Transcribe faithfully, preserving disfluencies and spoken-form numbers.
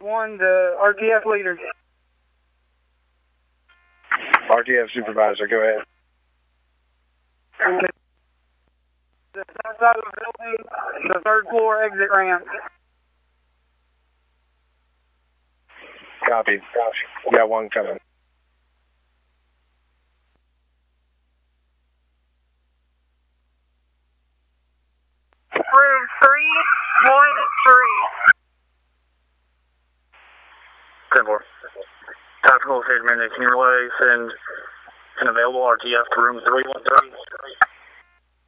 one, the R T F leader. R T F supervisor, go ahead. The south side of the building, the third floor exit ramp. Copy. Copy. Got one coming. Room three one three. ten four. Tactical State Manager, can you relay send an available R T F to room three one three?